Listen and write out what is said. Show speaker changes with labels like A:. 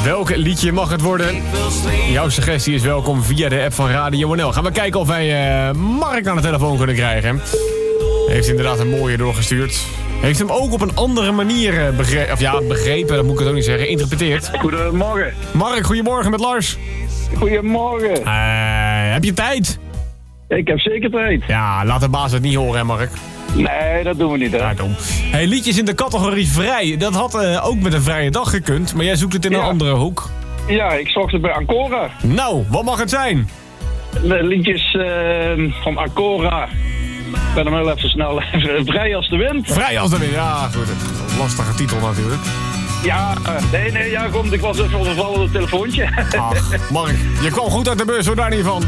A: Welk liedje mag het worden? Jouw suggestie is welkom via de app van Radio NL. Gaan we kijken of wij Mark aan de telefoon kunnen krijgen. Heeft inderdaad een mooie doorgestuurd. Heeft hem ook op een andere manier begrepen, dat moet ik het ook niet zeggen, geïnterpreteerd.
B: Goedemorgen.
A: Mark, goedemorgen met Lars.
B: Goedemorgen.
A: Heb je tijd?
B: Ik heb zeker tijd.
A: Ja, laat de baas het niet horen, hè Mark.
B: Nee, dat doen we niet, hè.
A: Ja, dom. Hey, liedjes in de categorie vrij. Dat had ook met een vrije dag gekund, maar jij zoekt het in een andere hoek.
B: Ja, ik zocht het bij Ancora.
A: Nou, wat mag het zijn?
B: De liedjes van Ancora. Ik ben hem heel even snel. Vrij als de wind.
A: Vrij als de wind, ja goed. Lastige titel natuurlijk.
B: Ja, nee, ja, komt. Ik was even overvallen op het telefoontje.
A: Ach, Mark, je kwam goed uit de bus, hoor, daar niet van.